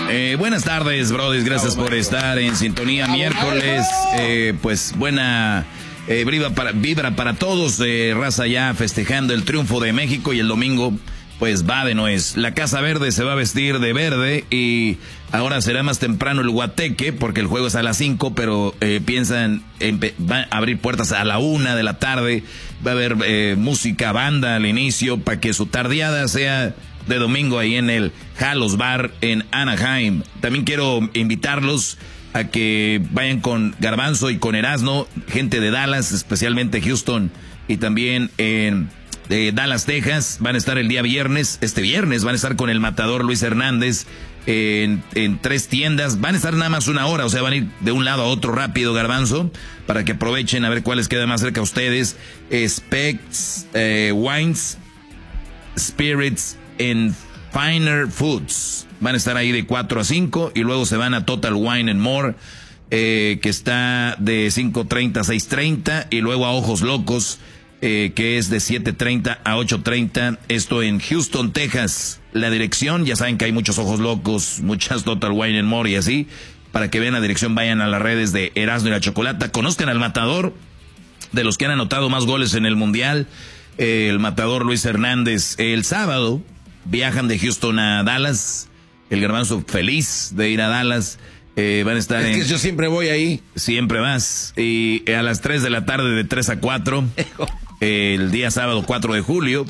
Buenas tardes, brodis. Gracias por estar en sintonía. Miércoles, pues buena vibra para todos. Raza ya festejando el triunfo de México, y el domingo pues va de nuez. La Casa Verde se va a vestir de verde, y ahora será más temprano el guateque porque el juego es a las 5, pero piensan va a abrir puertas a la 1 de la tarde. Va a haber música, banda al inicio para que su tardeada sea de domingo ahí en el Halos Bar en Anaheim. También quiero invitarlos a que vayan con Garbanzo y con Erasno, gente de Dallas, especialmente Houston, y también en Dallas, Texas. Van a estar el día viernes. Este viernes van a estar con el matador Luis Hernández en 3 tiendas. Van a estar nada más 1 hora, o sea, van a ir de un lado a otro rápido, Garbanzo, para que aprovechen a ver cuáles queda más cerca a ustedes. Specs, Wines, Spirits and Finer Foods. Van a estar ahí de 4 a 5, y luego se van a Total Wine and More, que está de 5:30 a 6:30, y luego a Ojos Locos, que es de 7:30 a 8:30, esto en Houston, Texas. La dirección, ya saben que hay muchos Ojos Locos, muchas Total Wine and More y así. Para que vean la dirección, vayan a las redes de Erasmo y la Chocolata. Conozcan al matador, de los que han anotado más goles en el Mundial, el matador Luis Hernández. El sábado viajan de Houston a Dallas. El Garbanzo feliz de ir a Dallas. Van a estar que yo siempre voy ahí. Siempre vas. Y a las 3 de la tarde, de 3 a 4, el día sábado 4 de julio,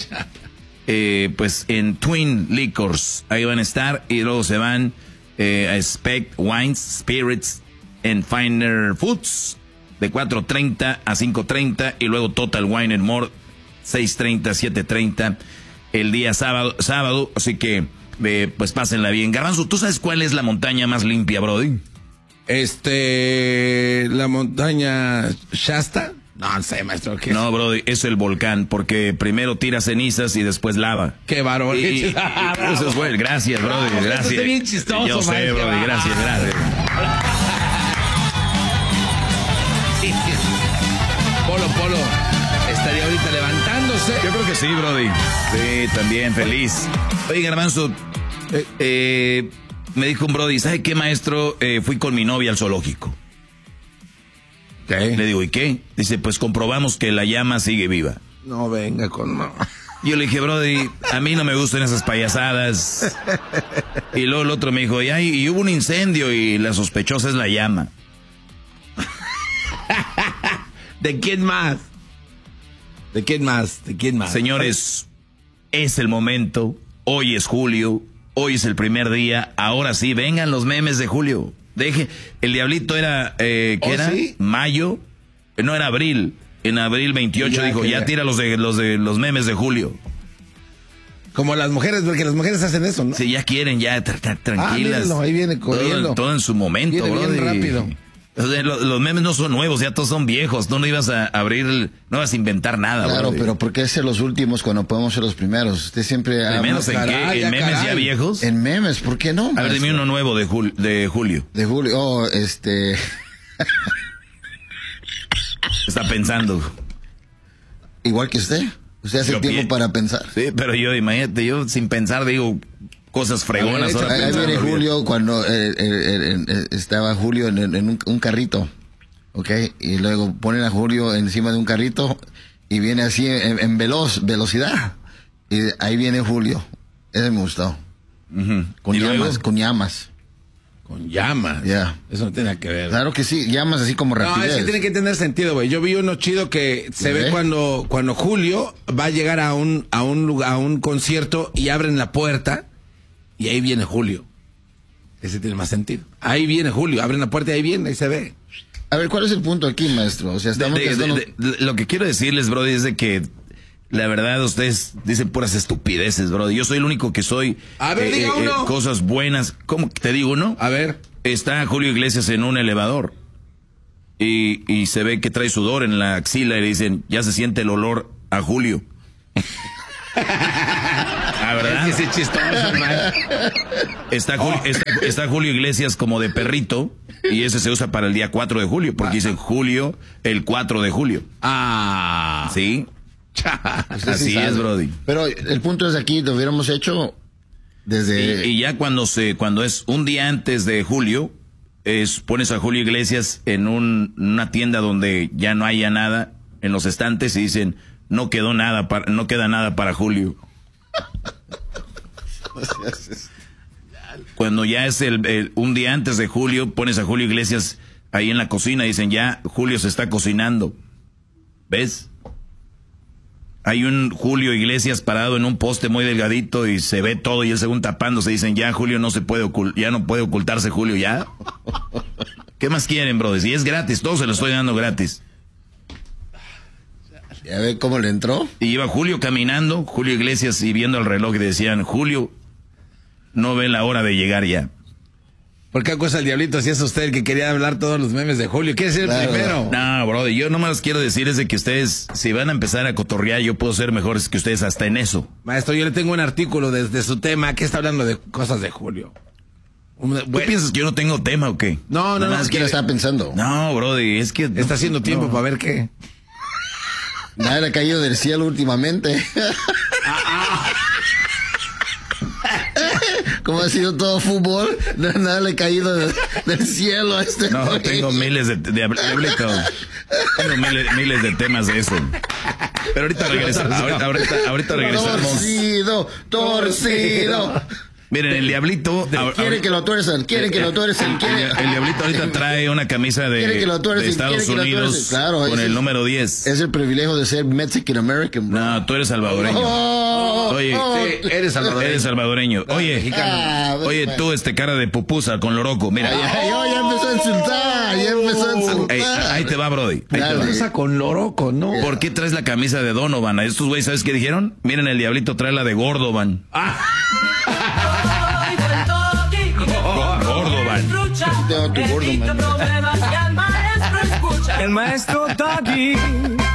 pues en Twin Liquors, ahí van a estar, y luego se van a Spec Wines, Spirits and Finer Foods, de 4:30 a 5:30, y luego Total Wine and More, 6:30, 7:30, el día sábado, así que pues pásenla bien. Garbanzo, ¿tú sabes cuál es la montaña más limpia, brody? La montaña Shasta. No sé, maestro. ¿Qué? No, brody, es el volcán, porque primero tira cenizas y después lava. Qué bárbaro. Eso es bueno. Gracias, brody, gracias. Está bien chistoso, yo sé, maestro. brody, gracias. Polo. Estaría ahorita levantándose. Yo creo que sí, brody. Sí, también, feliz. Oye, Garbanzo, me dijo un brody, ¿sabe qué, maestro? Fui con mi novia al zoológico. ¿Qué? Le digo, ¿y qué? Dice, pues comprobamos que la llama sigue viva. No venga con... No. Yo le dije, brody, a mí no me gustan esas payasadas. Y luego el otro me dijo, y hubo un incendio y la sospechosa es la llama. ¿De quién más? ¿De quién más? Señores, es el momento. Hoy es julio. Hoy es el primer día. Ahora sí, vengan los memes de julio. El diablito era, ¿qué era? ¿Sí? Mayo. No, era abril. En abril 28 dijo, ya tira los memes de julio. Como las mujeres, porque las mujeres hacen eso, ¿no? Sí, ya quieren, ya tranquilas. Mírenlo, ahí viene corriendo. Todo en su momento, viene bien rápido. Los memes no son nuevos, ya todos son viejos. No ibas a abrir, no ibas a inventar nada. Claro, brody. pero ¿por qué ser los últimos cuando podemos ser los primeros? Usted siempre... ¿Primeros en qué? ¿En memes ya viejos? En memes, ¿por qué no? A ver, dime uno nuevo de julio. De julio, Está pensando. Igual que usted. Usted hace tiempo para pensar. Sí, pero yo, imagínate, yo sin pensar digo cosas fregonas. Ahí viene Julio, cuando estaba Julio en un carrito, ¿ok? Y luego ponen a Julio encima de un carrito y viene así en velocidad. Y ahí viene Julio. Ese me gustó. Con llamas, con llamas. Con llamas. Yeah. Eso no tiene que ver. Claro que sí, llamas así como rapidez. No, es que tiene que tener sentido, güey. Yo vi uno chido que se ve cuando Julio va a llegar a un concierto y abren la puerta y ahí viene Julio. Ese tiene más sentido. Ahí viene Julio, abren la puerta y ahí viene, ahí se ve. A ver, ¿cuál es el punto aquí, maestro? O sea, estamos... Lo que quiero decirles, brody, es de que la verdad, ustedes dicen puras estupideces, bro. Yo soy el único que soy... A ver, diga uno. Cosas buenas. ¿Cómo te digo uno? A ver. Está Julio Iglesias en un elevador. Y se ve que trae sudor en la axila y le dicen, ya se siente el olor a Julio. ¿La verdad? Es que es chistoso, man. Está Julio Iglesias como de perrito. Y ese se usa para el día 4 de julio. Porque dicen Julio el 4 de julio. Ah. ¿Sí? Así es, brody. Pero el punto es aquí, lo hubiéramos hecho Desde... Y ya cuando es un día antes de Julio, pones a Julio Iglesias en una tienda donde ya no haya nada en los estantes y dicen, no queda nada para Julio. Cuando ya es un día antes de Julio, pones a Julio Iglesias ahí en la cocina y dicen, ya Julio se está cocinando. ¿Ves? Hay un Julio Iglesias parado en un poste muy delgadito y se ve todo y él según tapándose dicen, ya Julio no puede ocultarse Julio ya. ¿Qué más quieren, brothers? Y es gratis, todo se lo estoy dando gratis. ¿Ya ve cómo le entró? Y iba Julio caminando, Julio Iglesias y viendo el reloj y decían, Julio no ve la hora de llegar ya. ¿Por qué acusa al diablito si es usted el que quería hablar todos los memes de Julio? ¿Quiere ser el primero? No, brother, yo nomás quiero decir es de que ustedes, si van a empezar a cotorrear, yo puedo ser mejores que ustedes hasta en eso. Maestro, yo le tengo un artículo desde su tema que está hablando de cosas de Julio. ¿Tú piensas que yo no tengo tema o qué? No. ¿Qué estaba pensando? No, brother, es que... Está haciendo tiempo para ver qué. Nada le ha caído del cielo últimamente. Como ha sido todo fútbol, nada le ha caído del cielo a este. No, güey. tengo miles de tengo miles de temas de eso. Pero ahorita regresamos. Torcido. Miren, el diablito... Quieren que lo tuercen, quieren que lo tuercen. El diablito ahorita trae una camisa de Estados Unidos con el número 10. Es el privilegio de ser Mexican American, bro. No, tú eres salvadoreño. Oye, sí, eres salvadoreño. Oye, oye, tú cara de pupusa con loroco, mira. Ya empezó a insultar, Ey, ahí te va, brody. Ahí te va. Pupusa con loroco, ¿no? ¿Por qué traes la camisa de Donovan? A estos güeyes, ¿sabes qué dijeron? Miren, el diablito trae la de Gordovan. Tu gordo, man. El maestro Doggy